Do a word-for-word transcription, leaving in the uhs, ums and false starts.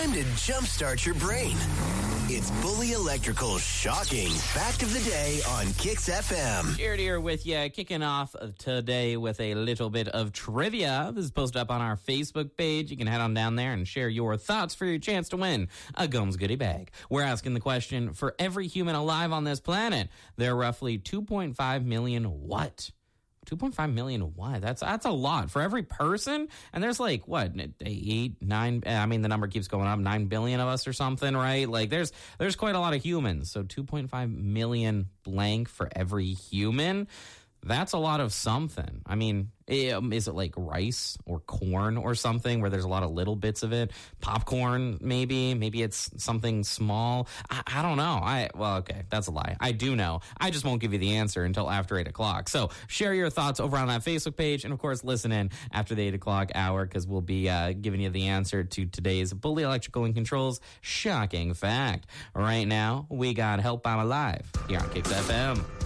time to jumpstart your brain. It's Bully Electrical's shocking fact of the day on Kix F M. Jared here with you, kicking off today with a little bit of trivia. This is posted up on our Facebook page. You can head on down there and share your thoughts for your chance to win a Gomes goodie bag. We're asking the question, for every human alive on this planet, there are roughly two point five million what? two point five million what? That's that's a lot for every person. And there's like, what, eight, nine, I mean, the number keeps going up, nine billion of us or something, right? Like there's there's quite a lot of humans. So two point five million blank for every human. That's a lot of something. I mean, is it like rice or corn or something where there's a lot of little bits of it? Popcorn, maybe. Maybe it's something small. I, I don't know. I Well, okay, that's a lie. I do know. I just won't give you the answer until after eight o'clock. So share your thoughts over on that Facebook page. And, of course, listen in after the eight o'clock hour because we'll be uh, giving you the answer to today's Bully Electrical and Controls shocking fact. Right now, we got Help I'm Alive here on Kix F M.